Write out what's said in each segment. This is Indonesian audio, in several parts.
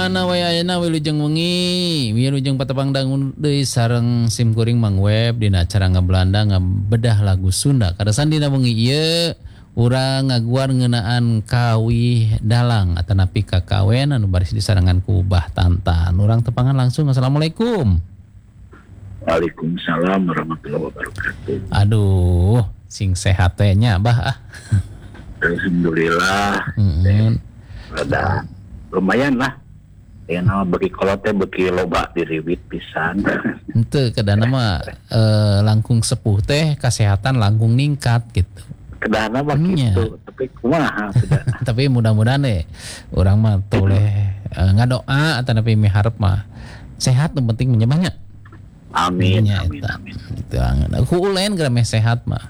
mana we ayeuna wilujeng wengi, wilujeng patepang dangun deui sareng sim kuring Mang Web dina acara ngabelanda ngabedah lagu Sunda. Kadasan dina wengi ieu urang ngaguar ngeunaan kawih dalang atanapi kakawen anu baris disarengan ku Bah Tantan. Urang tepangan langsung. Assalamualaikum. Waalaikumsalam warahmatullahi wabarakatuh. Aduh, sing sehat teh nya Bah. Alhamdulillah. Ada lumayan lah. Ya nama bagi kolotnya bagi loba diriwit pisan. Henteu kadana mah langkung sepuh teh kesehatan langkung ningkat gitu. Kedana mah gitu, tapi kumaha sudah. Tapi mudah-mudahan urang mah toleh ngadoa atanapi miharep mah sehat nu penting menyebahnya. Amin. Ya, Amin. Amin. Itu angan. Ku ulen geus meh sehat mah.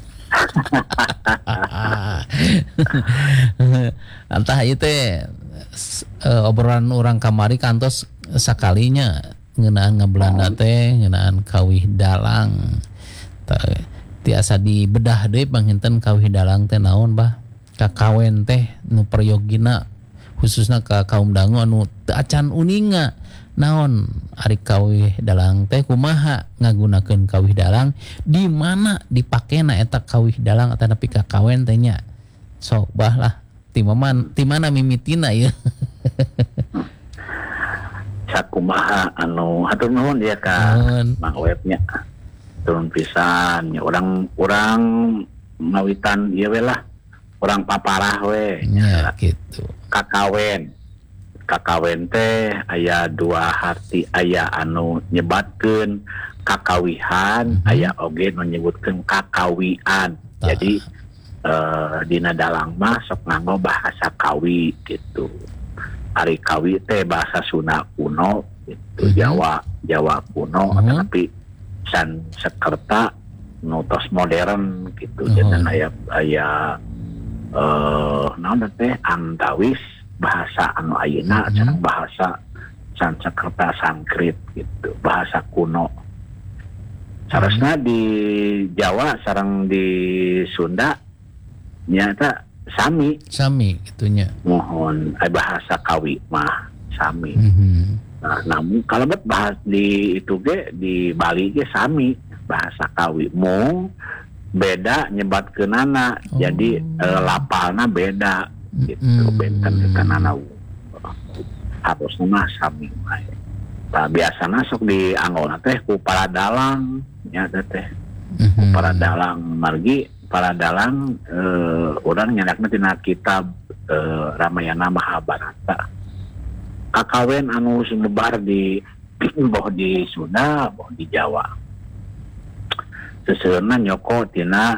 Antah ieu teh obrolan orang kamari kantos sakalinya ngeunaan ngabelanda teh ngeunaan kawih dalang. Tiasa dibedah deui panginten kawih dalang teh naon Bah? Kakawen teh nu prayogina khususna ka kaum dangu anu teu acan uninga. Naon ari kawih dalang teh kumaha ngagunakeun kawih dalang di mana dipakena eta kawih dalang atanapi kakawen teh nya sok Bah lah ti mana mimitina ieu sakumaha anu hatur nuhun ya ka Mang Webnya turun pisan nya urang ngawitan ieu we lah urang paparah we nya gitu kakawen teh aya dua arti, aya anu nyebatkeun kakawihan, aya oge nu nyebutkeun kakawian. Jadi dina dalang mah sok nganggo bahasa kawi gitu. Ari kawi teh bahasa Sunda kuno gitu, Jawa kuno tapi san Sakerta nu tos modern gitu. Jadi aya naon teh antawis bahasa anu ayeuna sareng bahasa Sanskerta Sanskrit gitu, bahasa kuno. Saresna di Jawa sareng di Sunda nyata sami gitunya. Mohon bahasa kawi mah sami. Nah, namun kalebet bahas di itu ge di Bali ge sami bahasa kawi. Mung beda nyebatkeunana. Jadi lapalna beda gitu benten tekanana harusnya mah sami mah. Nah, biasana sok dianggona teh ku para dalang nya teh. Ku para dalang margi para dalang urang nyadakna tina kitab Ramayana Mahabharata. Kakawen anu sumebar di boh di Sunda, boh di Jawa. Seseueurna nyoko tina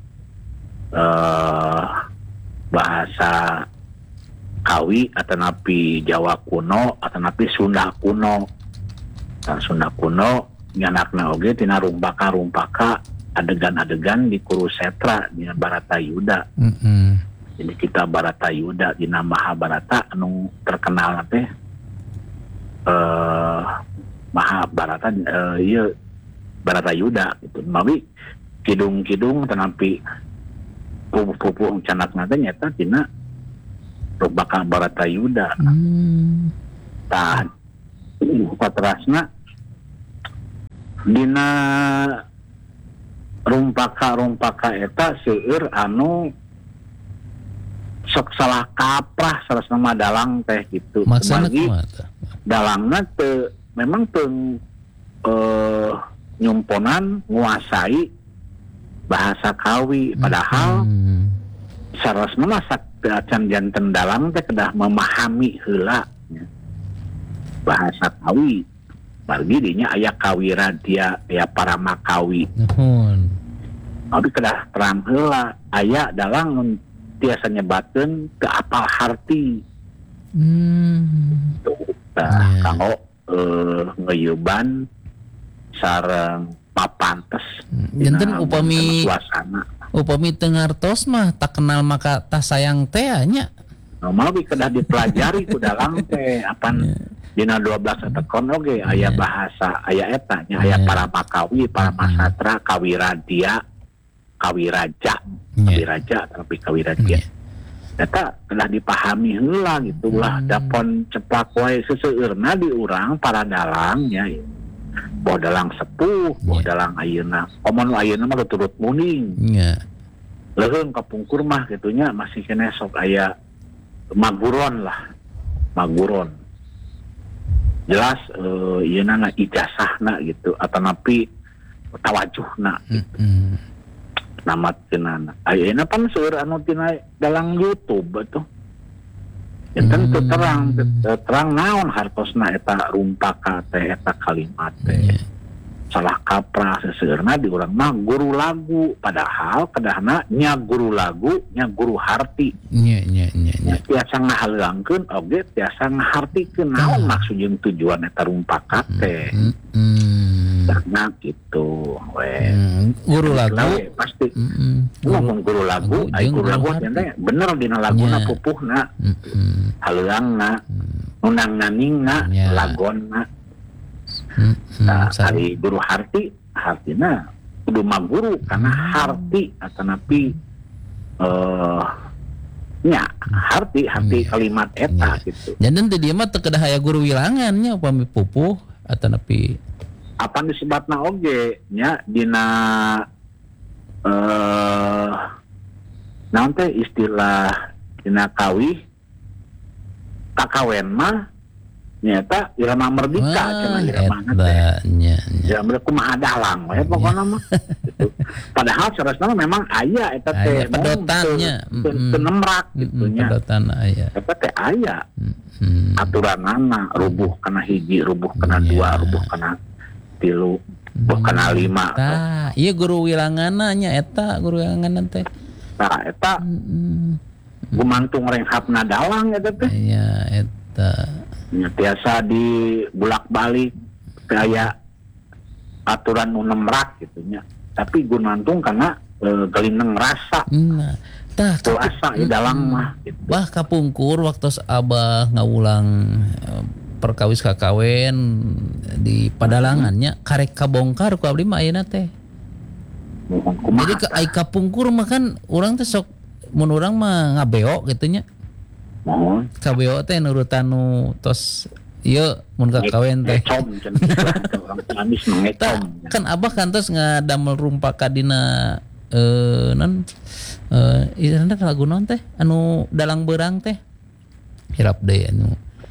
bahasa kawi atanapi Jawa kuno atanapi Sunda kuno. Nah, Sunda kuno nyanakna oge tina rumpaka adegan-adegan di Kurusetra di Baratayuda. Jadi kita Baratayuda dina Mahabharata anu terkenal teh Mahabharata ieu Baratayuda gitu. Mawi kidung-kidung tanapi pupuh canak nate nyata tina rumpaka Baratayuda. Tah patrasna dina rumpaka eta seueur anu sok salah kaprah salasna mah dalang teh gitu. Maksana kumaha? Dalangna teu memang teu nyumponan nguasai bahasa kawi padahal sarasna mah acan janten dalang teh kedah memahami heula bahasa kawi. Margi dinya aya kawi radia aya paramakawi. Abi kedah terang heula aya dalang tiasa nyebatkeun teu apal harti. Kanggo ngeyeuban sareng papantes. Janten upami teu ngartos mah tak kenal maka tak sayang teh nya. Normal kedah dipelajari ku dalang teh apan dina 12 tekon oge aya bahasa aya eta nya aya paramakawi, paramasatra, kawiradia, kawiraja, kawiraja tapi kawiradia. eta telah dipahami heula gitulah dapon ceplak wae seseueurna di urang para dalang nya boh dalang sepuh boh dalang ayeuna omon ayeuna mah turut muning leuheung kapungkur mah gitunya masih kene sok aya maguron jelas ieuna ijazahna gitu atanapi tawajuhna gitu. Namatkeunana ayeuna pan seueur anu tina dalang YouTube atuh ya tentu terang naon hartosna eta rumpaka teh eta kalimat teh salah kaprah seseueurna di urang mah guru lagu padahal kedahna nya guru lagu nya guru harti nya tiasa ngahalangkeun oge tiasa ngahartikeun naon maksud jeung tujuan eta rumpaka teh karena gitu guru lagu pasti ngomong guru lagu guru lagu teh bener dina laguna pupuhna haleungna nunang naningna lagonna hari guru hartina kudu maguru karena harti atanapi nya harti kalimat eta gitu janten teh dieu mah teu kedah aya guru wilangan nya upami pupuh atanapi apa disebutna oge nya dina naon teh istilah dina kawih kakawen mah nyata irama merdeka cenah irama teh ya mereka kumaha dalang we pokona mah gitu. Padahal saresna memang aya eta teh pedotannya penemrak gitu nya pedotan aya eta teh aya aturanana rubuh kana hiji rubuh kana dua rubuh kana 3 rubuh kana 5 tah ieu guru wilanganna nya eta guru wilanganna teh tah eta gumantung renghapna dalang eta teh iya eta biasa di bulak-balik kayak aturan nu nemrak gitu nya tapi gunantung karena gelineng rasa tah asa di dalam mah gitu. Bah kapungkur waktu abah ngawulang perkawis kakawen di padalangannya karek kabongkar ku abdi mah ayeuna teh jadi ke ai kapungkur mah kan urang teh sok mun urang mah ngabeo gitu nya kabeo teh nurutan nu tos ieu mun kakawen teh kan abah kantos ngadamel rumpaka dina non istilahna lagu naon teh anu dalang beurang teh hirap deui anu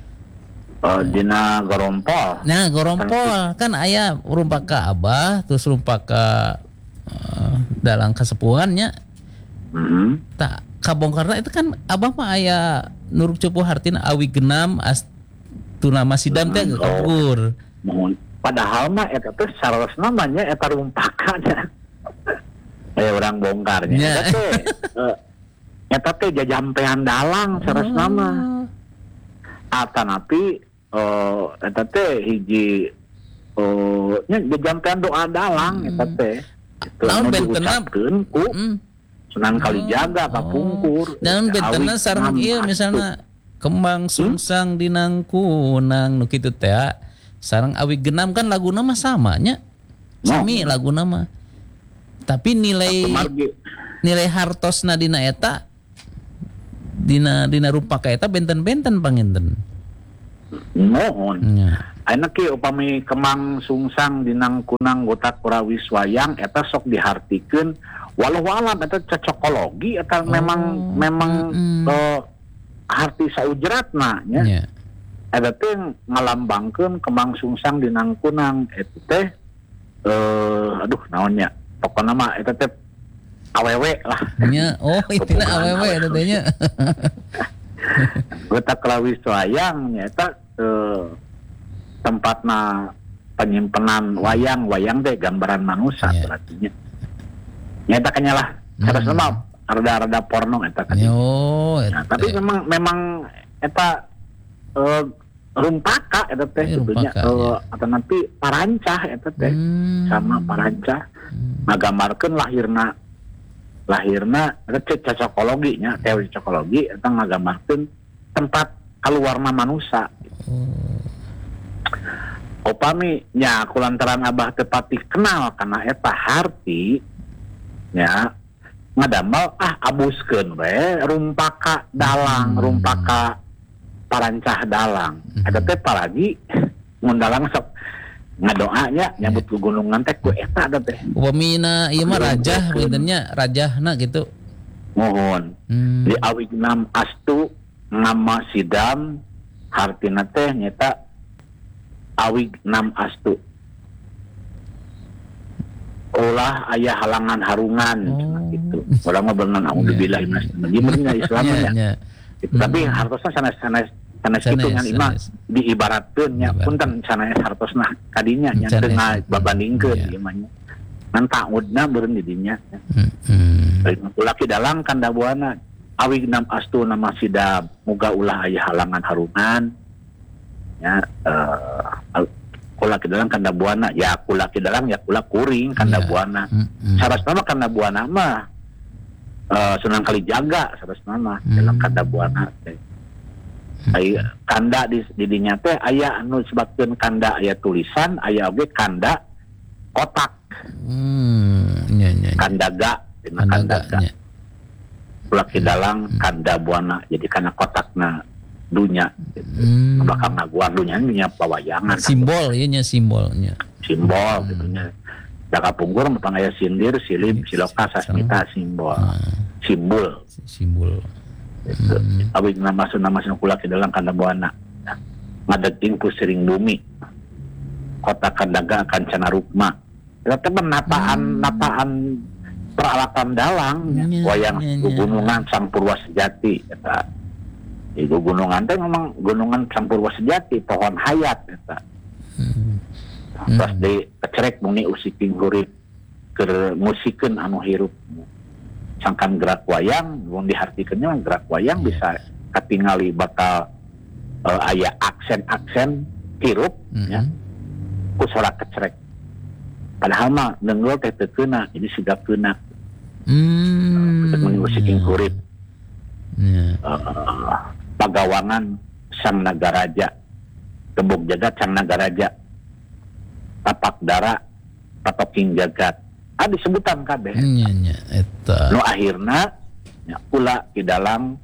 dina gorompol nah gorompol kan aya rumpaka abah terus rumpaka dalang kasepuhannya tak kabongkarna itu kan abah mah aya nuruk cupu hartina awi genam astuna masidam teh kabur padahal mah eta teh sarosna namanya eta rumpakanya orang bongkarnya eta teh jajampean dalang sarosna mah atanapi eta teh hiji nya jajampean doa dalang eta teh naon bentenna ku Sunan Kalijaga kapungkur dan bentenna sareng ieu misalna kembang sungsang dinang kunang nu kitu teh sareng awi genam kan laguna mah sama nya sami laguna mah tapi nilai hartosna dina eta dina rumpaka eta benten-benten panginten mohon ayeuna ki upami kembang sungsang dinang kunang gotak kurawis wayang eta sok dihartikeun walau alam eta cocokologi eta memang harti saujratna nya eta teh ngalambangkeun kembang sungsang dinang kunang eta teh aduh naonnya pokona mah eta teh awewe lah nya itina awewe eta teh nya gotak kurawis wayang nya eta tempatna penyimpanan wayang teh gambaran manusia berarti nya nyata kanya lah terus mah rada porno eta kan nah, tapi memang eta rumpaka eta teh sebetulnya atau nanti parancah eta teh sama parancah ngagambarkeun lahirna eta cocokologi nya teori cocokologi eta ngagambarkeun tempat kaluarna manusia upami nya kulantaran abah teu patih kenal kana eta harti nya ngadamel abuskeun we rumpaka dalang, rumpaka parancah dalang. Ada teh palagi mun dalang sok ngadoanya nyambut ke gunungan teh ku eta ada teh. Upamina ieu mah rajah beunteunnya rajahna gitu. Mohon. Di awignam astu nama sidam hartina teh nyata awignam astu. Ulah aya halangan harungan gitu. Urang mah beunang auzubillahi minasyaitonir Islamnya. Tapi hartosna sanes kitu ngan imah diibaratkeun nya punten sanes hartosna kadinya nya teu ngababandingkeun ieu mah nya. Ngan taudna beureun di dinya. Laki dalang kanda buana awignam astu nama sidam muga ulah aya halangan harungan. Ya kula kidalang kanda buana ya kula kidalang ya kula kuring kanda buana sarasna mah kanda buana mah Sunan Kalijaga sarasna mah dalam kanda buana teh aya kanda di dinya teh aya anu sebabkeun kanda aya tulisan aya oge kanda kotak kandaga dina kandaga kula kidalang kanda buana jadi kana kotakna dunya bakal ngaguar dunya pawayangan simbol ieu nya simbolnya simbol gitu nya daka punggur mah aya sindir silib siloka sasmita simbol gitu abi nama kula kidalang kana buana ngadeging pusiring bumi kota kandaga kancana rukma eta teh nataan peralatan dalang wayang gunungan Sang Purwa Sejati eta itu gunungan teh memang gunungan Sang Purwa Sejati pohon hayat eta. Pas di kecerek muni usiking hurip keur musikeun anu hirup. Sangkan gerak wayang mun dihartikeunnya gerak wayang bisa katingali bakal aya aksen-aksen hirup ya. Ku sorak kecerek. Padahal mah nenggol teh teu keuna jadi sigapkeuna. Muni usiking hurip. Pagawangan Sang Nagaraja Tembok Jagat Sang Nagaraja Tapak Dara Patoking Jagat disebutan kabeh eta nu akhirna nya kula kidalang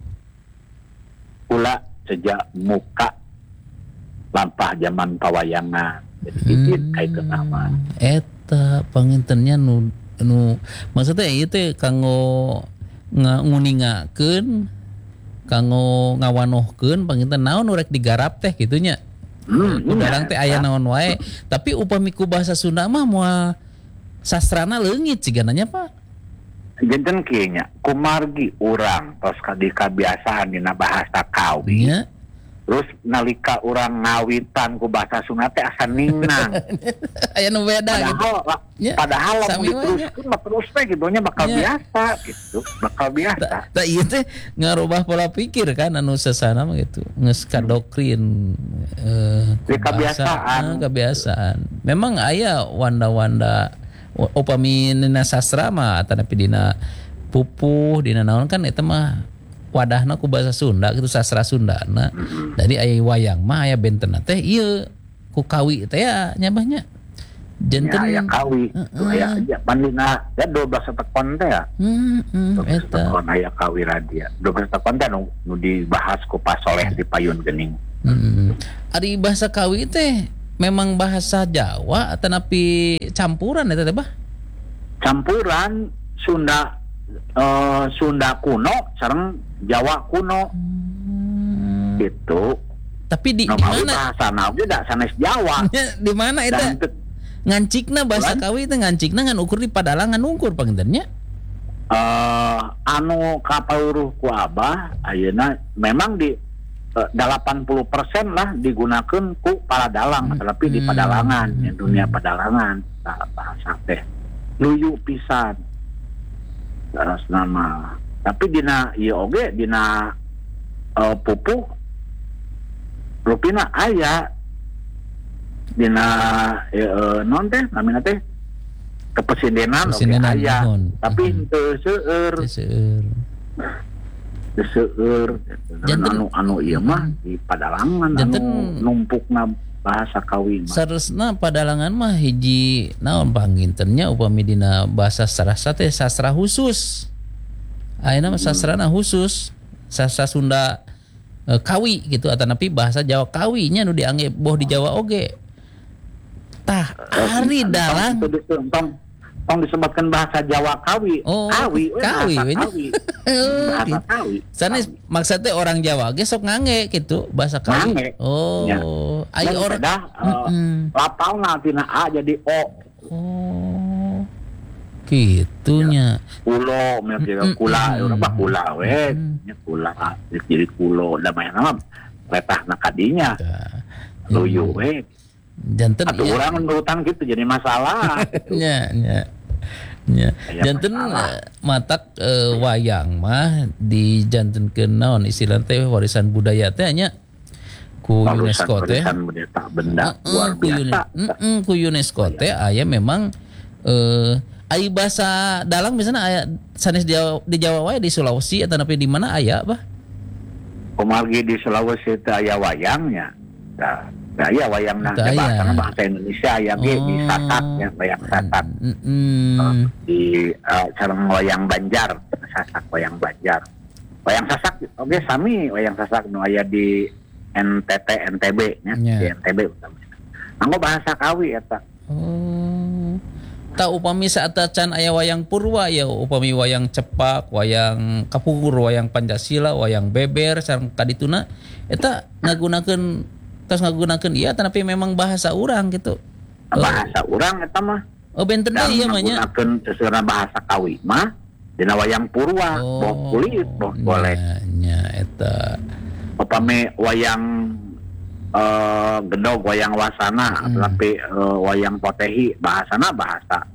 kula sejak muka lampah zaman pawayangan jadi kaitkeun nama eta pangintennya nu maksudnya ieu teh kanggo nguningakeun kanggo ngawanohkeun panginten naon urek digarap teh gitunya. Kudarang teh aya naon wae, tapi upami ku bahasa Sunda mah moal sastrana leungit cigananya Pak. Janten kieu nya, kumargi urang tos kabiasaan dina bahasa Kawi. Ya. Terus nalika urang ngawitan ku bahasa Sunda teh asa ningnang. Aya nu beda gitu. Padahal lamun diteruskeun mah terus teh gitu nya bakal biasa gitu, bakal biasa. Tah ieu teh ngarubah pola pikir kan anu sasana mah gitu. Geus kadoktrin kebiasaan. Memang aya wanda-wanda upami dina sastra mah atanapi dina pupuh dina naon kan eta mah wadahna ku bahasa Sunda gitu sastra Sundana. Jadi aya wayang mah aya bentenna teh ieu ku kawi teh ya nyabahnya. Janten aya kawi tuh aya bandina ya 12 tekon teh ya. Eta tekon aya kawi radia. 12 tekon teh nu dibahas ku Pak Soleh di Payun Gening. Ari bahasa kawi teh memang bahasa Jawa atanapi campuran eta teh bah? Campuran Sunda kuno sareng Jawa kuno gitu. Tapi di mana bahasa oge da sanes Jawa. Di mana eta? Ngancikna bahasa Kawi teh ngancikna ngan ukur di Padalangan ukur pangintennya. Anu kapauruh ku Abah ayeuna memang di 80% lah digunakeun ku para dalang tapi di Padalangan dunia Padalangan bahasa teh luyu pisan. Daras nama tapi dina ieu oge dina pupuh rupina aya dina non teh namina teh kepresidenan oge aya tapi teu seueur anu ieu mah di Padalangan anu numpukna bahasa kawi mah. Saresna padalangan mah hiji naon pangintennya upami dina bahasa sastra teh sastra khusus. Ayeuna mah sastrana khusus. Sastra Sunda kawi gitu atanapi bahasa Jawa kawinya nu diangge boh di Jawa oge. Tah ari dalang tong disebutkan bahasa Jawa kawi. Oh, kawi bahasa kawi. Sanes maksudnya orang Jawa ge sok ngange gitu bahasa kawi. Ngange. Oh. Ya. Ai orang lapalna tina A jadi O. Oh. Kitunya. Kulo mereka kula urang mah kula we. Nya kula jadi kulo da mah nama letahna kadinya. Luyu we. Janten atau ya. Orang menurutang gitu jadi masalah gitu. nya janten matak wayang mah di jantenkeun naon istilah teh warisan budaya teh nya ku UNESCO teh benda luar biasa ku UNESCO teh aya memang aya bahasa dalang misalnya aya sanes di Jawa wae di Sulawesi atau di mana aya bah kumargi di Sulawesi teh aya wayangnya. Nah, iya wayang nang bahasa bahasa Indonesia aya ge di Sasak ya wayang Sasak. Di sareng wayang Banjar, Sasak wayang Banjar. Wayang Sasak oge sami wayang Sasak nu aya di NTT NTB nya, di NTB utamanya. Anggo bahasa kawi eta. Oh. Ta upami saata can aya wayang Purwa ya upami wayang Cepak, wayang Kapungkur, wayang Pancasila, wayang Beber sareng kadituna eta ngagunakeun tos ngagunakeun ieu tapi memang bahasa urang gitu. Bahasa urang eta mah. Oh benten deui ieu mah nya. Ngagunakeun sesueuna bahasa kawi mah dina wayang Purwa, boh kulit, boh boleh. Nya eta. Upami wayang gedog, wayang wasana, tapi wayang Potehi bahasana bahasa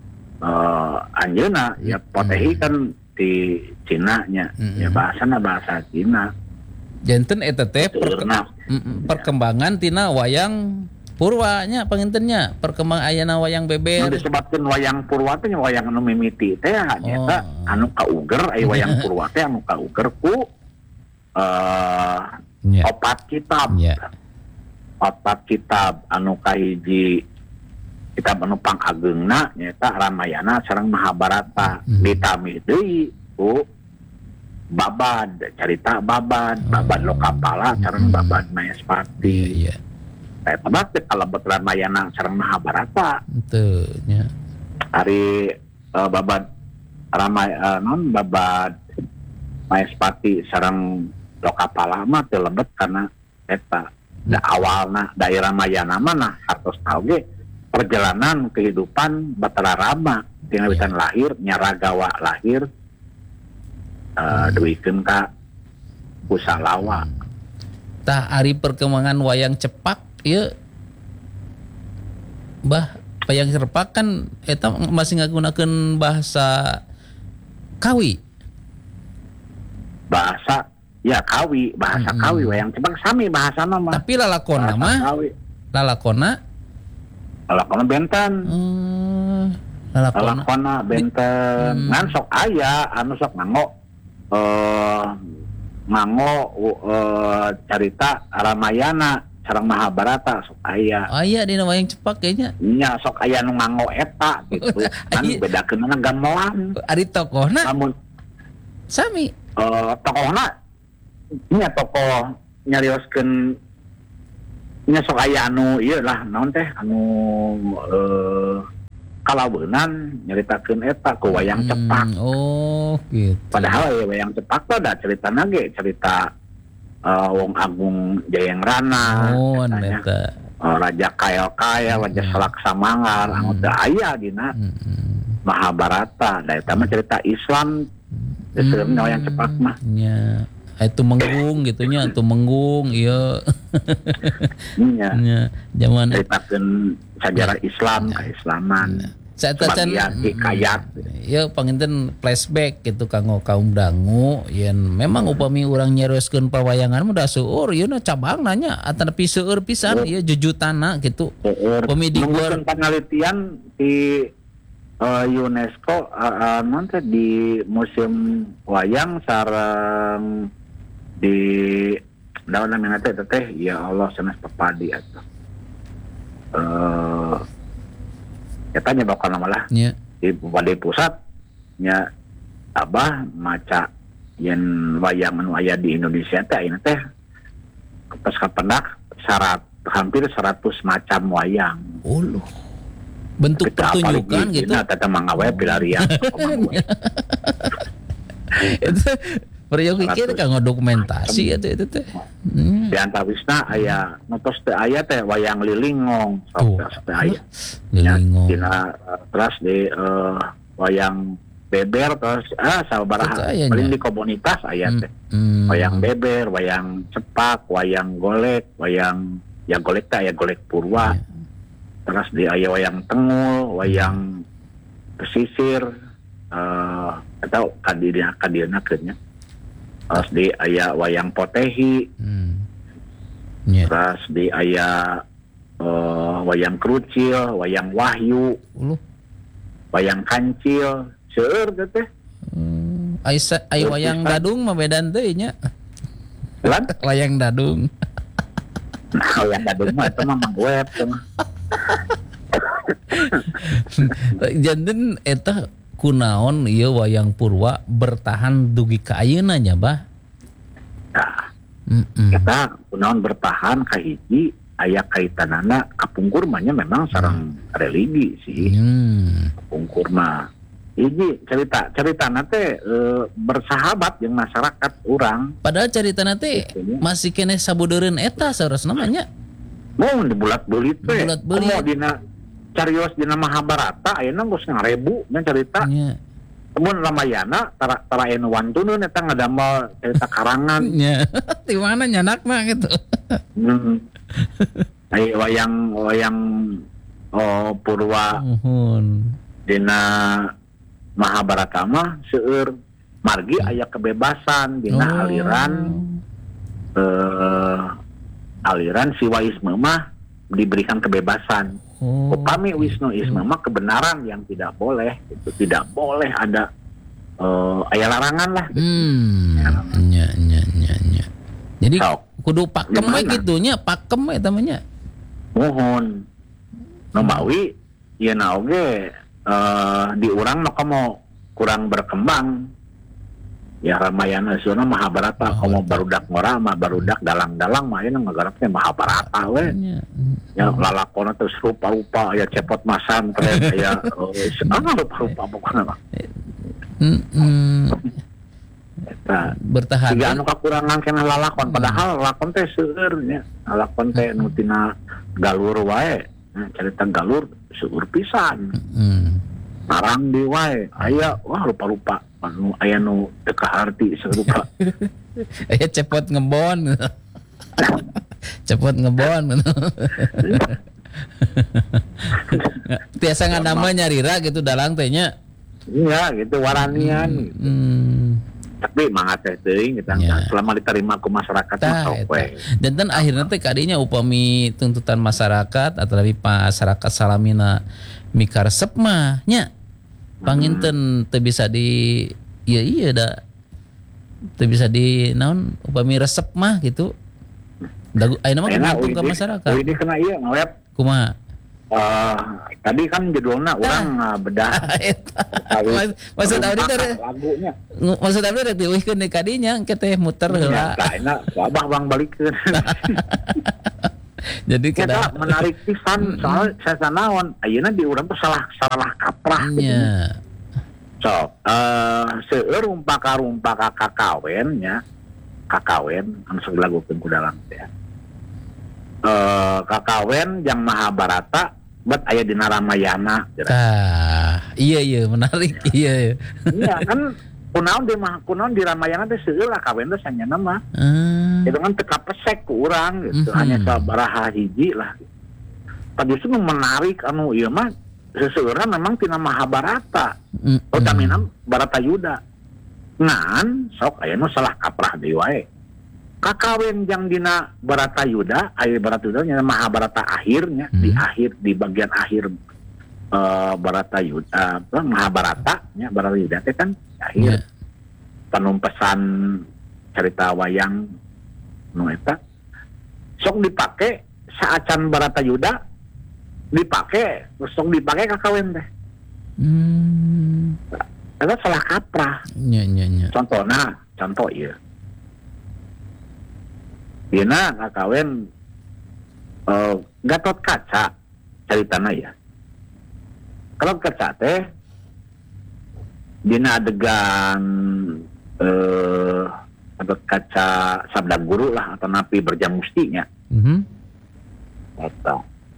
anjeunna ya Potehi kan di Cina nya. Ya bahasana bahasa Cina. Janten eta teh perkembangan tina wayang Purwa nya pangintennya perkembang ayana wayang Beber. Disebutkeun wayang Purwa teh wayang anu mimiti teh nya anu kauger aya wayang Purwa teh anu kauger ku opat kitab. Opat kitab anu kahiji kitab anu pangageungna nyaeta Ramayana sareng Mahabharata. Ditami deui ku Babad, cerita Babad Lokapala sareng Babad Mayaspati. Iya. Eta mah teh kalebet Ramayana sareng Mahabharata. Teu nya. Ari Babad Babad Mayaspati sareng Lokapala mah teu lebet karena eta da awalna daerah Ramayana mah nah hartos tahu ge perjalanan kehidupan Batara Rama tina witan lahir Nyaragawa lahir duikeun ka Kusalawa. Tah ari perkembangan wayang Cepak ieu bah wayang Cepak kan eta masih ngagunakeun bahasa kawi. Bahasa ya kawi, bahasa kawi wayang Cepak sami bahasana mah. Tapi lalakonna mah lalakonna benten. Lalakonna benten. Ngan sok aya anu sok nganggo cerita Ramayana sareng Mahabharata sok aya. Aya dina wayang Cepak kayaknya. Nya sok aya nu nganggo eta gitu. Kan bedakeunna gamelan. Ari tokohna namun sami. Tokohna nya tokoh nyarioskeun nya sok aya anu ieu lah naon teh anu kalaweunan nyaritakeun eta ku wayang Cepak. Oh, gitu. Padahal ya wayang Cepak teh da ceritana ge cerita Wong Agung Jayangrana. Oh, eta. Raja Kael-kael, Raja Salaksamanggar, anu teu aya dina Mahabharata. Da eta mah cerita Islam. Sebenarnya wayang Cepak mah. Nya. Itu menggung gitu nya, itu menggung iya. Nya. Zaman ceritakeun sejarah Islam, keislaman. Saeta can hikayat. Ya panginten flashback gitu kanggo kaum dangu yen memang upami urang nyarioskeun pawayangan mah da seueur ieu na cabang nanya atapi seueur pisan ieu jujutana gitu. Upami di luar penelitian di UNESCO nanti di museum wayang sareng di daun namanya teh ya Allah sanes pepadi atuh. eta nyebakan malah Nya. di Balai Pusat nya abah maca yen wayang anu aya di Indonesia teh ayeuna teh pas kapendak hampir 100 macam wayang. Bentuk pertunjukan gitu. Nah, tata mangawe pilarian. Itu peryogi kita kanggo dokumentasi itu teh. Di antawisna aya notos teh aya teh wayang lilingong sok teh aya. Lilingong. Terus di wayang beber terus sabaraha paling di komunitas aya teh. Wayang beber, wayang cepak, wayang golek, wayang ya golek teh aya golek purwa. Terus di aya wayang tengul, wayang pesisir atau kadirna keunnya. Terus di aya wayang potehi. Terus di aya wayang kerucil, wayang wahyu, wayang kancil, seueur teh. Ai wayang dadung mah bedan teh nya. Wayang dadung. Nah, wayang dadung mah eta mah mangweb teh. Janten eta kunaon ieu wayang purwa bertahan dugi ka ayeuna nya, Bah? Kita kunaon bertahan ka hiji aya kaitanana kapungkur mah memang sareng religi sih. Kapungkur mah hiji caritana teh bersahabat jeung masyarakat urang. Padahal caritana teh masih keneh sabudeureun eta saurasna mah nya. Mau dibulat-bulit teh. Mau dina carios dina Mahabharata ayeuna geus 1000 nya cerita. Mun Ramayana tara anu wantuneun eta ngadamel cerita karangan. Nya. Di mana nyanakna gitu. Aya wayang purwa. Dina Mahabharata mah seueur margi aya kebebasan dina aliran Siwaisme mah diberikan kebebasan. Upami Wisnuisme mah kebenaran yang tidak boleh, itu tidak boleh ada aya larangan lah. Nya. Jadi kudu pakem we kitu nya, pakem we tamanya. Mohon Nombawi ieu na oge di urang mah komo kurang berkembang. Ya Ramayana Suna Mahabharata komo barudak ngora mah barudak dalang-dalang mah ayeuna ngagarapna Mahabharata we. Ya lalakonna terus rupa-rupa aya cepot masan teh aya rupa-rupa pokona mah. Eta bertahan. Siga anu kakurangan keneh lalakon padahal lalakon teh seueur nya. Lalakon teh nu tina galur wae. Carita galur seueur pisan. Narang di wae aya rupa-rupa anu aya nu teu kaharti sarupa. Aya cepot ngebon. Cepot ngebon. Tiasa nganama nyarira gitu dalang teh nya. Iya gitu waranian. Tapi mangga teh teuing kita selama diterima ku masyarakat mah sok we. Dan akhirna teh kadinya upami tuntutan masyarakat atau lebih masyarakat salamina mikaresep mah nya panginten teu bisa di iya da teu bisa di naon upami resep mah gitu. Dagu ayeuna mah gantung ka masyarakat. Ini kena ieu ngaweb. Kumaha? Tadi kan judulnya orang bedah. Maksud abdi teh lagunya. Maksud abdi rek dieuwihkeun di kadinya engke teh muter heula. Tah enak babah bang balikeun. Jadi kita menarik pisan soal saya naon ayeuna di urang teh salah kaprah. Nya. So, seueur rumpaka kakawen nya. Kakawen anu sok dilagukeun ku dalang teh. Kakawen yang Mahabharata buat aya dina Ramayana. Iya menarik. Iya kan kunaon di Ramayana teh seueur lah kawen teh sanyana mah. Itu kan teu kapesek ku urang gitu, hanya sabaraha hiji lah. Tadi itu menarik anu ieu mah seseueurna memang tina Mahabharata. Utamina Baratayuda. Ngan sok aya nu salah kaprah deui wae. Kakawen yang dina Baratayuda, aya Baratayuda nya Mahabharata akhirnya di bagian akhir Baratayuda Mahabharata nya Baratayuda teh kan akhir penumpesan cerita wayang nu eta sok dipake saacan Baratayuda dipake kakawin teh. Eta salah kaprah. Nya. Contoh ieu. Dina kakawin Gatot Kaca caritana ya. Kalau kaca teh dina adegan Gatot Kaca sabda guru lah atau napi berjam mustinya. Eta.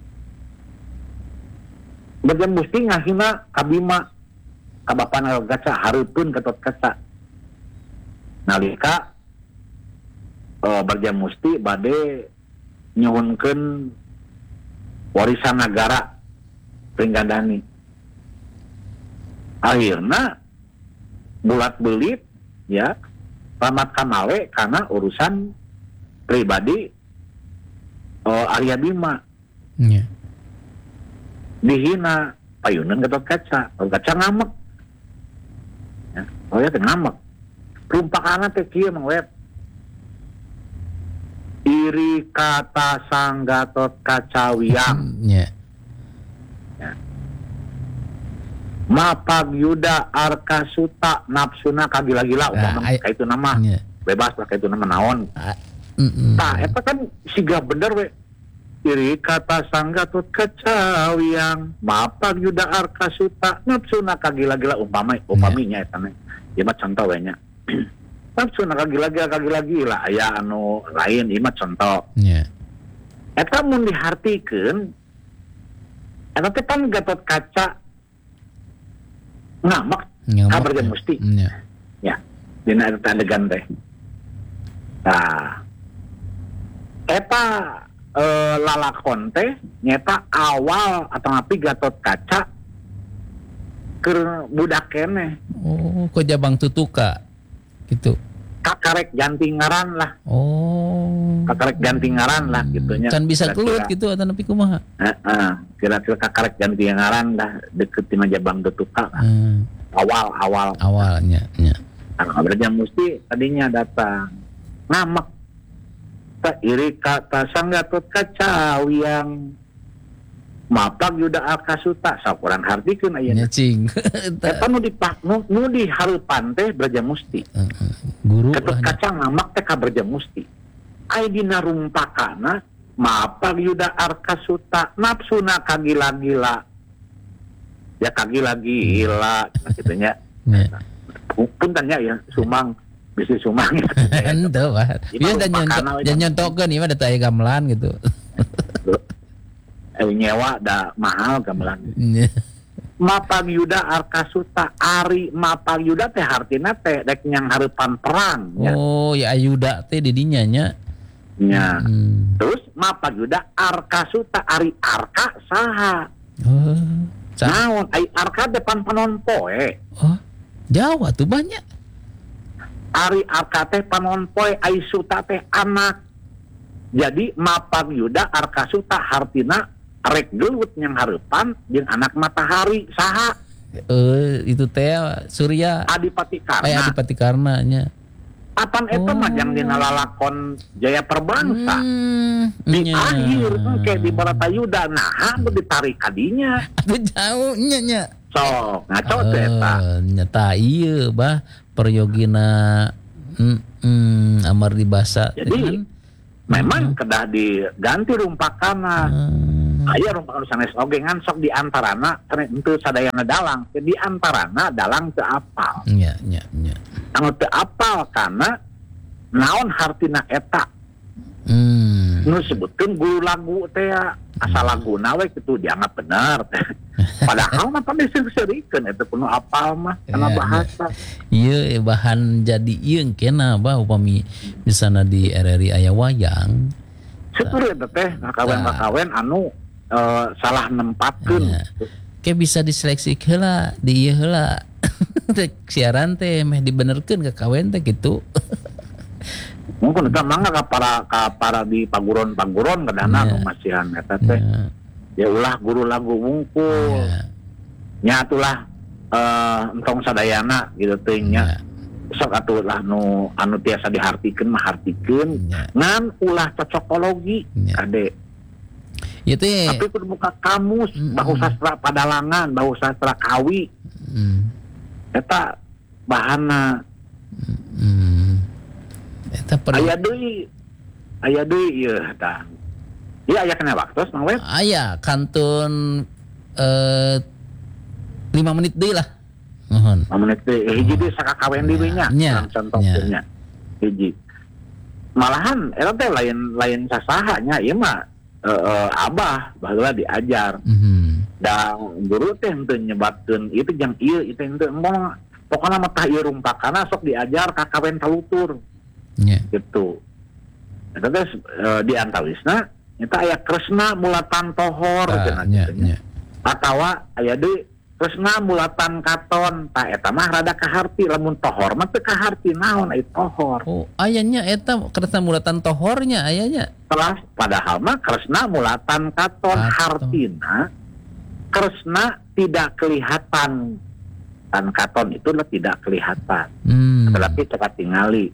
Berjam musti ngasihna kabima ka bapana Gatot Kaca hareupeun Gatot Kaca. Nalika berjam musti bade nyuhunkeun warisan negara Pringgandani. Akhirna bulat belit ya Ramat Kamawe karena urusan pribadi Arya Bima. Yeah. Dihina payunan Gatot Kaca. Gatot Kaca ngamek. Ya, teh ngamek. Rumpakana teh kieu Mang Web. Iri kata sang Gatot Kaca wiang. Yeah. Mapag Yuda Arka Suta nafsuna kagila-gila kaitu nama bebas lah kaitu nama naon. Tah eta kan siga bener we. Iri kata sang Gatot Kaca wiang mapag Yuda Arka Suta nafsuna kagila-gila upaminya eta mah. Ieu mah contoh we nya. Nafsuna kagila-gila aya anu lain ieu mah contoh. Eta mun dihartikeun eta teh kan Gatot Kaca ngamak kabar jam musti ya dina eta adegan teh. Nah eta lalakon teh nyata awal atau ngapi Gatot Kaca keur budak keneh. Oh kok Jabang Tutuka gitu kakarek jantingaran lah. Kakarek jantingaran lah gitunya kan bisa kelut gitu atau nepi kumaha. Kira-kira kakarek jantingaran lah deket tina Jabang Tutuka lah. Awalnya berjam musti tadinya datang ngamak tak iri kata sang Gatot Kaca wiang mapag Yuda Arka Suta sakurang hartikeun ayeuna cing eta nu dihareupan teh berjam musti. Guru Gatot Kaca ngamak teh ka berjam musti ai dina rumpakana mapag Yuda Arka Suta nafsuna kagila-gila ya kagila-gila gitunya. Puntennya ya sumang bisi sumang henteu Pak ieu dan nyontokeun ieu mah da aya gamelan gitu. Nyewa da mahal gamelan. Mapag Yuda Arka Suta ari mapag Yuda teh hartina teh dek nyang hareupan perang ya. Oh ya Ayuda teh di dinya nya. Nya. Terus mapag Yuda Arka Suta ari Arka saha? Naon ai Arka depan panon poe. Jawa tuh banyak. Ari Arka teh panon poe ai Suta teh anak. Jadi mapag Yuda Arka Suta hartina rek gelut yang hareupan jeung anak matahari saha? Itu teh Surya Adipati Karna. Adipati Karna nya. Apan eta mah jang dina lalakon Jaya Perbangsa. Di akhir engke di Baratayuda nah anu ditarik kadinya. Atuh jauh nya. Sok ngaco teh eta. Nyata ieu bah peryogina amar dibasa. Jadi memang kedah diganti rumpakana. Aya rumpakan sanes oge ngan sok di antarana teu sadayana dalang, di antarana dalang teu apal. Nya. Anu teu apal kana naon hartina eta. Nu sebutkeun guru lagu teh asal laguna we kitu dianggap bener teh. Padahal mah tadi seuseurikeun eta kudu apal mah kana bahasa. Ieu bahan jadi ieu kena bah upami misalna di RRI aya wayang. Syukur eta teh kawen-kawen anu salah nempatkeun. Kayak bisa diseleksi heula di ieu heula. Siaran teh meh dibenerkeun ka kawen teh kitu. Mungkin eta mangga ka para di paguron-paguron kadana nu masihan eta teh. Ya ulah guru lagu wungkul. Nya atulah entong sadayana gitu teh nya. Sok atuh lah nu anu tiasa dihartikeun mah hartikeun ngan ulah cocokologi kade. Ieu teh Tapi kudu buka kamus bahu sastra Padalangan, bahu sastra Kawi. Eta bahanna. Eta perlu Aya deui ieu tah. Ieu aya kana waktos Mang Web? aya kantun 5 menit deui lah. Mohon. Menit deui hiji deui sakakawen deui nya. Contohnya. Hiji. Malahan eta teh lain sasaha nya ieu mah abah baheula diajar. Da guru teh henteu nyebatkeun ieu teh jang ieu itu henteu ngomong pokona mah tah ieu rumpakana sok diajar ka kawen kalutur. Gitu. Eta teh di antawisna eta aya Kresna mulatan tohor cenah. Atawa aya deui Kresna mulatan katon, tah eta mah rada kaharti, lamun tohor mah teu kaharti naon ai tohor. Oh, ayanya eta Kresna mulatan tohornya ayanya. Telah padahal mah Kresna mulatan katon, hartina Kresna tidak kelihatan. Tan katon itu tidak kelihatan. Tetapi cekat tingali.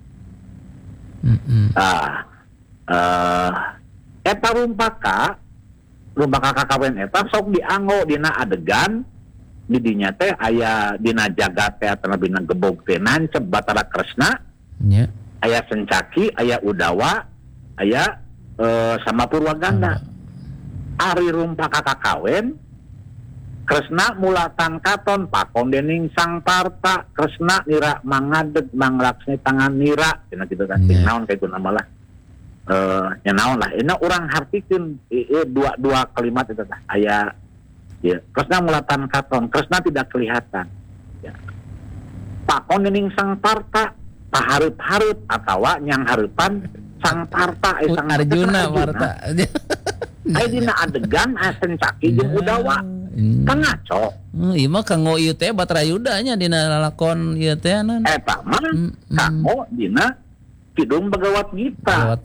Eta rumpaka kakawen eta sok dianggo dina adegan di dinya teh aya dina jagat teh atawa dina gebog teh nancep Batara Kresna aya Sencaki, aya Udawa, aya sama Purwaganda. Ari rumpaka kakawen Kresna mulatan katon pakon dening Sang Parta, Kresna nira mangadeg manglaksni tangan nira cenah kitu kan naon kayak guna malah nya naon lah ini urang hartikeun dua kalimat itu tah aya ya Kresna mulatan katon, Kresna tidak kelihatan ya. Pakon dening Sang Parta pahareup-hareup atawa nyang hareupan Sang Parta Sang Arjuna Parta aya dina adegan Sencaki jeung Udawa kan ngaco. Ieu mah kanggo ieu teh Batrayuda nya dina lalakon ieu teh naon. Eta mah kanggo dina Kidung Bagawat Gita.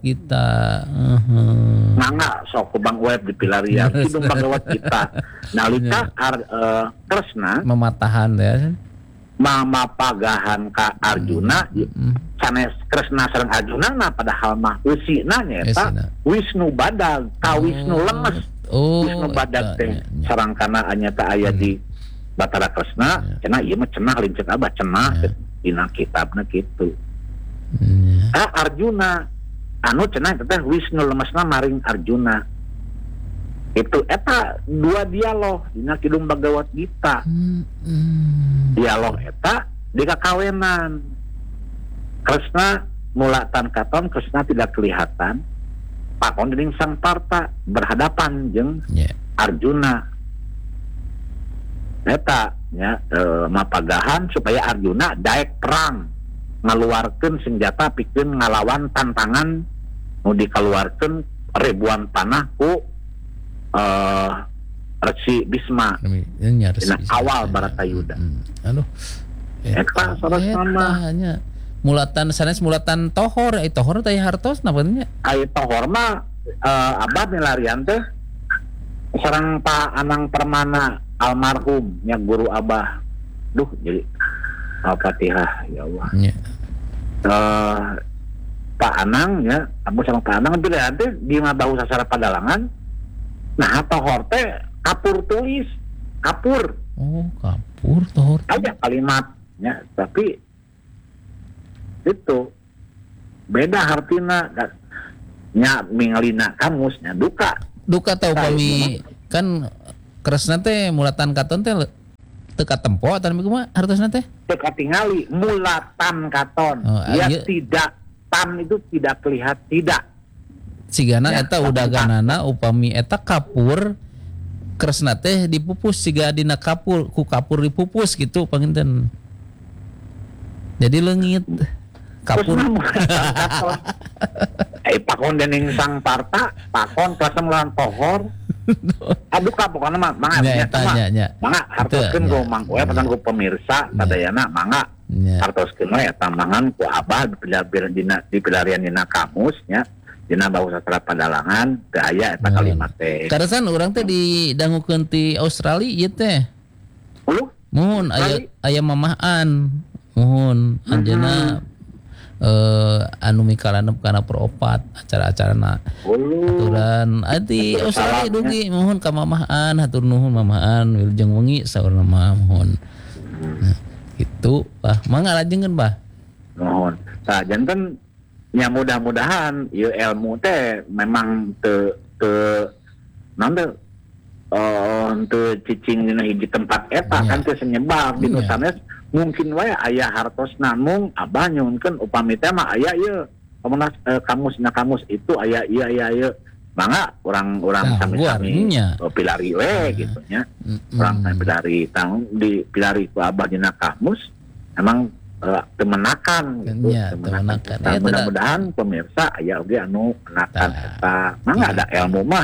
Mangga sok Bang Web di pilarian Kidung Bagawat Gita. Nalika Kresna mematahan teh mamapagahan ka Arjuna sanes Kresna sareng Arjuna nah padahal mah eusina nyaeta Wisnu Badag ka Wisnu lemes. Wisnu Badag teh sareng kana anyata aya di Batara Kresna cenah ieu mah cenah lincet abah cenah dina kitabna kitu. Arjuna anu cenah teh Wisnu lemesna maring Arjuna. Itu eta dua dialog dina Kidung Bagawat Gita. Dialog eta di kakawenan. Kresna mulatan katon, Kresna tidak kelihatan. Pakon dening Sang Parta berhadapan jeung Arjuna. Eta nya mapagahan supaya Arjuna daek perang ngaluarkeun senjata pikeun ngalawan tantangan nu dikaluarkeun ribuan panah ku Resi Bisma awal Baratayuda. Aduh. Eta sarasana mulatan sanes mulatan tohor tohor teh hartos napunnya. Ai tohor mah abah milarian teh sareng Pak Anang Permana almarhum nya guru abah. Duh jadi Al-Fatihah ya Allah. Pak Anang ya, abu sama Pak Anang itu nanti di bahu sasara Padalangan. Nah, tohor teh kapur tulis, kapur. Oh, kapur tohor. Aja kalimatnya, tapi itu beda hartina nya mingalina kamusnya duka. Duka tau kami kan Kresna teh mulatan katon teh teka tempo atau kumaha hartosna teh? Teka tingali mulatan katon. Tidak tan itu tidak kelihatan tidak. Sigana eta udaganana upami eta kapur Kresna teh dipupus siga dina kapur ku kapur dipupus gitu panginten. Jadi leungit kapur. Pakon dening Sang Parta, pakon Kresna mulawan tohor. Aduh pokoknya mah mangga mangga hartoskeun ku Mang Koe pesan ku pemirsa sadayana mangga hartoskeun we eta mangan ku abah di pilarian dina kamus nya dina bahu sastra Padalangan teu aya eta kalimat teh. Karasan urang teh didangukeun ti Australia ieu teh. Muhun aya mamahan muhun anjeunna anu mikalanep kana peropat acara-acarana aturan adi Australia dugi mohon ka mamahan hatur nuhun mamahan wilujeng wengi saurna mah mohon gitu bah mangga lajengkeun bah mohon tah janten nya mudah-mudahan ieu ilmu teh memang teu naon teh teu cicing dina hiji tempat eta kan teu senyebar di nu sanes mungkin wae aya hartosna mung abah nyuhunkeun upami teh mah aya ieu kamus itu aya ieu mangga urang sami-sami pilari we gitu nya urang pilari tang di pilari ku abah dina kamus emang temenakan gitu temenakan mudah-mudahan pemirsa aya oge anu menakan eta mangga ada ilmu mah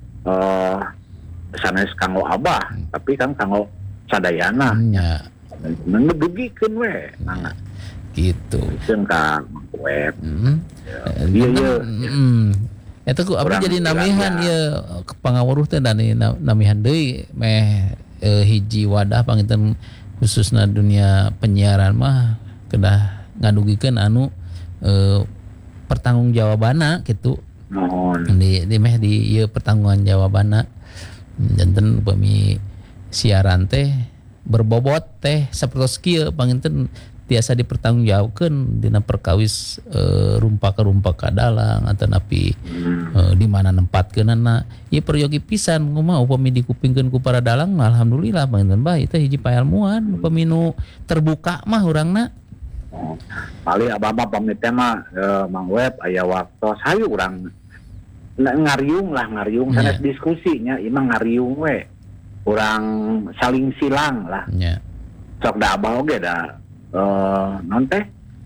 sanes kanggo abah tapi kan kanggo sadayana nya ngedugikeun we mangga gitu jeung ka web iya eta ku abdi jadi namihan ieu pangawuruh teh dari namihan deui meh hiji wadah panginten khususna dunia penyiaran mah kedah ngadugikeun anu pertanggungjawabanna gitu di meh di ieu pertanggungjawabanna janten upami siaran teh berbobot teh sapertos kieu panginten tiasa dipertanggungjawabkeun dina perkawis rumpa dalang atau napi di mana nempatkeunana ieu peryogi pisan kumaha upami dikupingkeun ku para dalang alhamdulillah panginten bae teh hiji pailmuan upami nu terbuka mah urangna paling abah pamit teh mah Mang Web aya waktos hayu urang ngariung sanes diskusinya imah ngariung we urang saling silang lah sok da abah oge da non teh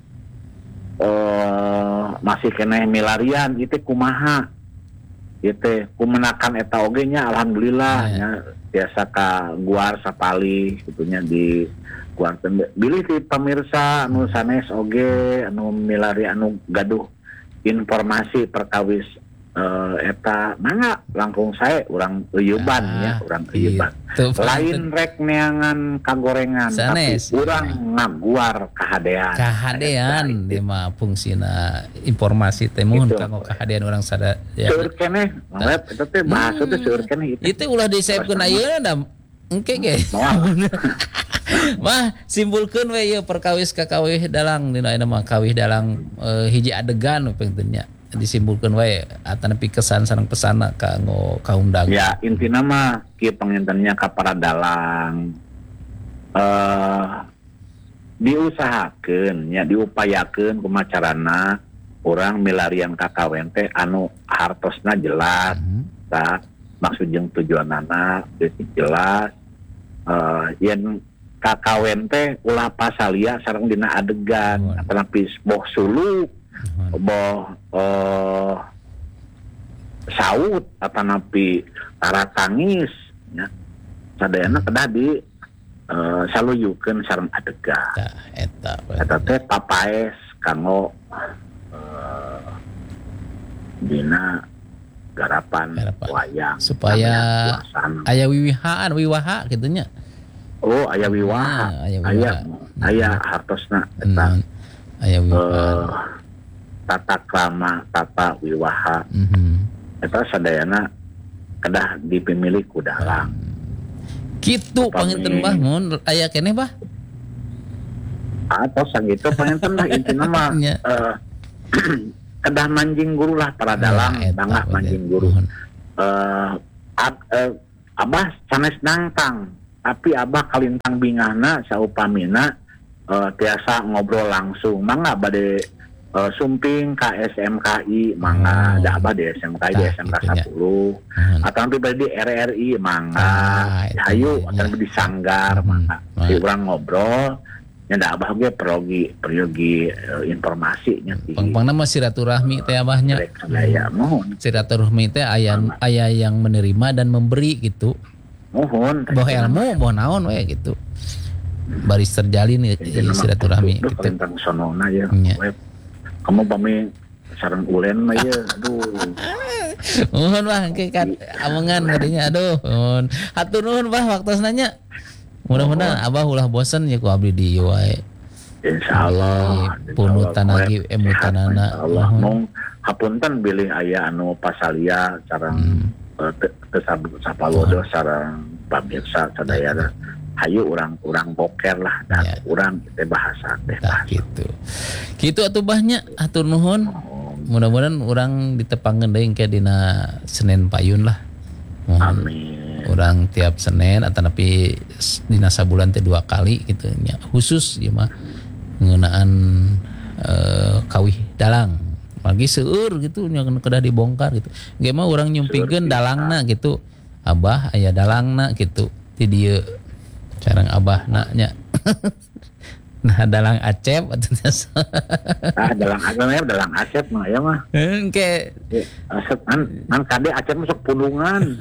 masih keneh milarian itu kumaha itu kumenakan eta oge nya alhamdulillah nya biasa ka guar sapali gitunya di guar bilih ti pemirsa anu sanes oge anu milari anu gaduh informasi perkawis eta mangga langkung sae urang euyeuban ya urang euyeuban lain rek neangan kagorengan tapi urang ngaguar kahadean di mah fungsina informasi teh mun kanggo kahadean urang sada ya seueur keneh mangga eta teh bahasa teh seueur keneh itu ulah disaepkeun ayeuna da engke ge mah simpulkeun we ieu perkawis ka kawih dalang dina mah kawih dalang hiji adegan pentingnya disimpulkan wae atanepi kesan sareng pesana kanggo kaundang ya intina mah kieu pangintennya ka para dalang diusahakeun nya diupayakeun kumaha carana urang milarian kakawen teh anu hartosna jelas tah maksud jeung tujuanana jelas yen kakawen teh ulah pasalia sareng dina adegan atanepi boh suluk boh saut atanapi tara tangis nya sadayana kedah di saluyukeun sareng adegan eta teh papaes kanggo dina garapan wayang supaya aya wiwaha kitu nya aya wiwaha aya hartosna eta aya wiwaha tata krama tata wiwaha eta sadayana kedah dipimilih ku dalang kitu panginten bah mun aya keneh bah atau sagitu panginten lah intina mah kedah manjing guru lah para dalang bangga manjing guru abah sanes nangtang tapi abah kalintang bingahna saupamina tiasa ngobrol langsung mangga bade sumping ka SMKI mangga da abah di SMKI di SMK 10 atau nanti di RRI mangga hayu atau di sanggar mangga di urang ngobrol nya da abah ge peryogi informasi nya pangpangna mah silaturahmi teh abahnya silaturahmi teh aya yang menerima dan memberi gitu mohon boh ilmu boh naon we gitu baris terjalin silaturahmi gitu tentang sonona ya kamu pami sareng ulen mah ya aduh mohon bah ke kan amongan gadinya aduh mohon hatur nuhun bah waktosna nya mudah-mudahan abah ulah bosen ya ku abdi di wae Insyaallah punutan lagi emutanana Allah mong hapunten bilih aya anu pasalia sareng sapalodo sareng pamirsa sadaya hayu urang boker lah dan urang teh bahasa teh gitu atuh banyak atur nuhun. Mudah-mudahan orang ditepangkeun deui ke dina Senin Payun lah. Amin. Orang tiap Senin atau tapi dina sabulan teh 2 kali gitu nya. Khusus ieu mah ngeunaan kawih dalang. Lagi seueur gitu nya kedah dibongkar gitu. Ge mah urang nyumpikeun dalangna gitu. Abah aya dalangna gitu. Ti dieu sareng abahna nya. Nah, dalang Acep dalang Acep mah ya mah. Engke Acep kan kade Acep masuk pulungan.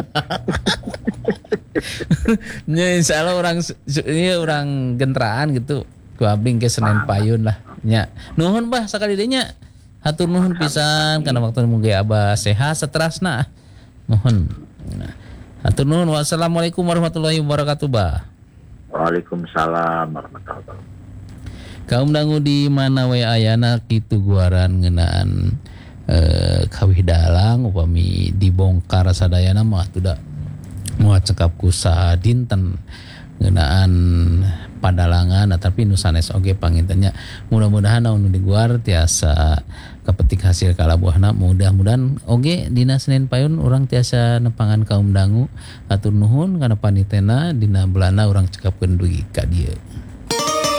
Nya insyaallah orang gentraan gitu. Ku abdi ke Senin Payun lah. Nya. Nuhun bah sakali deui nya. Hatur nuhun pisan kana waktu mugi Abah sehat saterasna. Nuhun. Hatur nuhun. Wassalamualaikum warahmatullahi wabarakatuh, Bah. Waalaikumsalam warahmatullahi wabarakatuh. Kaum dangu di mana we ayana kitu guaran ngeunaan kawih dalang upami dibongkar sadayana mah tuda moal cekap ku sadinten ngeunaan padalangan tapi nu sanes oge pangintennya mudah-mudahan anu diguar tiasa kapetik hasil kalabuhna mudah-mudahan oge dina Senin Payun urang tiasa nepangan kaum dangu atur nuhun kana panitena dina bulana urang cekapkeun dugi ka dieu.